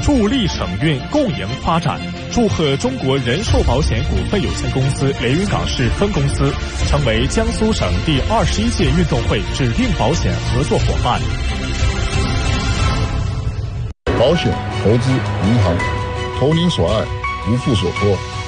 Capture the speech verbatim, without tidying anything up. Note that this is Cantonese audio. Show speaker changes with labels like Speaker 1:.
Speaker 1: 助力省运共赢发展，祝贺中国人寿保险股份有限公司连云港市分公司成为江苏省第二十一届运动会指定保险合作伙伴。
Speaker 2: 保险、投资、银行，投您所爱，无负所托。